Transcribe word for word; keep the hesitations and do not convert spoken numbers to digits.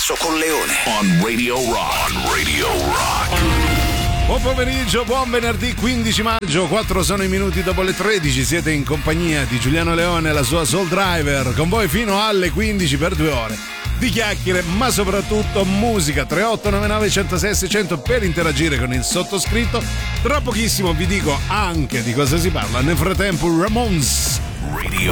Masso con Leone. On Radio Rock. On Radio Rock. Buon pomeriggio, buon venerdì quindici maggio, quattro sono i minuti dopo le tredici, siete in compagnia di Giuliano Leone e la sua Soul Driver, con voi fino alle quindici per due ore di chiacchiere, ma soprattutto musica. Tre otto nove nove uno zero sei sei zero zero per interagire con il sottoscritto. Tra pochissimo vi dico anche di cosa si parla. Nel frattempo Ramones. Radio